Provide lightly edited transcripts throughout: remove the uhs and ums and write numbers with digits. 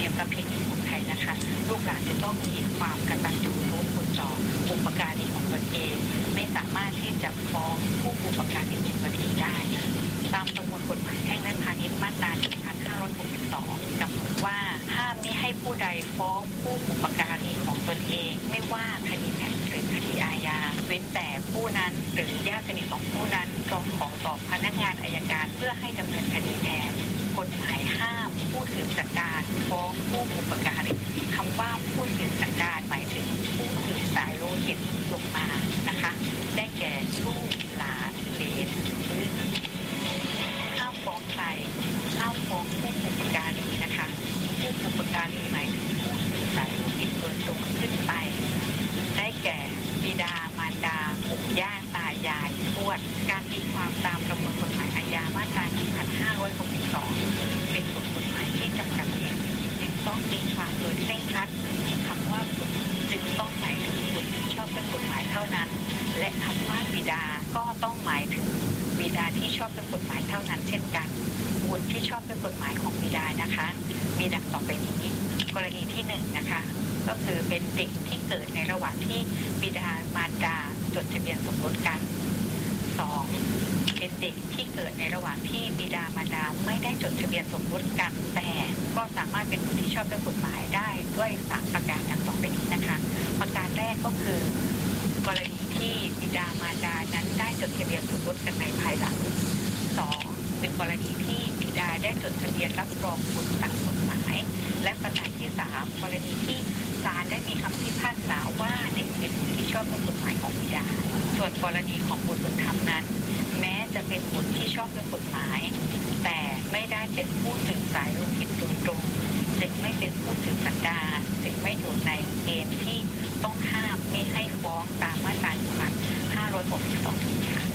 ประเพณีของไทยนะคะลูกหลานจะต้องมีความกตัญญูรู้คุณต่อบุพการีของตนเองไม่สามารถที่จะฟ้องผู้บุพการีเป็นคดีได้ตามประมวลกฎหมายแพ่งและพาณิชย์มาตรา 1562 กำหนดว่าห้ามมิให้ผู้ใดฟ้องผู้บุพการีของตนเองไม่ว่าคดีแพ่งหรือคดีอาญาเว้นแต่ผู้นั้นหรือญาติสนิทของผู้นั้นร้องขอต่อพนักงานอัยการเพื่อให้ดำเนินคดีแทนกฎหมายห้ามผู้สืบสันดานฟ้องผู้บุพการีคำว่าผู้สืบสันดานหมายถึงผู้สืบสายโลหิตลงมานะคะได้แก่ลูกหลานเหลนหรือห้ามฟ้องใครห้ามฟ้องผู้บุพการีนะคะผู้บุพการีหมายถึงผู้สืบสายโลหิตโดยตรงขึ้นไปได้แก่บิดามารดาปู่ย่าตายายทวดการตีความตามประมวลกฎหมายอาญามาตรา 1562 เป็นบทกฎหมายที่จำกัดเขตจึงต้องตีความโดยเคร่งครัดคำว่าบุตรจึงต้องหมายถึงบุตรที่ชอบด้วยกฎหมายเท่านั้นและคำว่าบิดาก็ต้องหมายถึงบิดาที่ชอบด้วยกฎหมายเท่านั้นเช่นกันบุตรที่ชอบด้วยกฎหมายของบิดานะคะมีดังต่อไปนี้กรณีที่1นะคะก็คือเป็นเด็กที่เกิดในระหว่างที่บิดามารดาจดทะเบียนสมรสกัน2เป็นเด็กที่เกิดในระหว่างที่บิดามารดาไม่ได้จดทะเบียนสมรสกันแต่ก็สามารถเป็นผู้ที่ชอบด้วยกฎหมายได้ด้วย3ประการดังต่อไปนี้นะคะประการแรกก็คือกรณีที่บิดามารดานั้นได้จดทะเบียนสมรสกันในภายหลัง2เป็นกรณีที่บิดาได้จดทะเบียนรับรองบุตรตามกฎหมายและประการที่3กรณีที่ศาลได้มีคำพิพากษาว่าเด็กเป็นผู้ที่ชอบด้วยกฎหมายของบิดาส่วนกรณีของบุตรบุญธรรมนั้นแม้จะเป็นบุตรที่ชอบด้วยกฎหมายแต่ไม่ได้เป็นผู้สืบสายโลหิตโดยตรงจึงไม่เป็นผู้สืบสันดานจึงไม่อยู่ในเกณฑ์ที่ต้องห้ามไม่ให้ฟ้องตามมาตรา 562 ค่ะ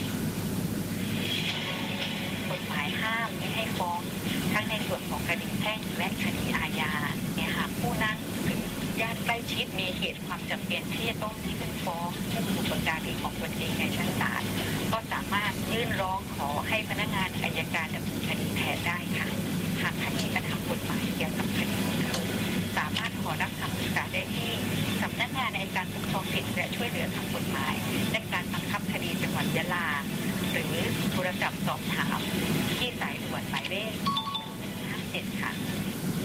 กฎหมายห้ามไม่ให้ฟ้องทั้งในส่วนของคดีแพ่งและคดีอาญาเนี่ยหากผู้นั้นหรือญาติใกล้ชิดมีเหตุความจำเป็นที่จะต้องยื่นฟ้องผู้บุพการีของตนเองในชั้นศาลก็สามารถยื่นร้องขอให้พนักงานอัยการดำเนินคดีแทนได้ค่ะหากคดีกระทำกฎหมาย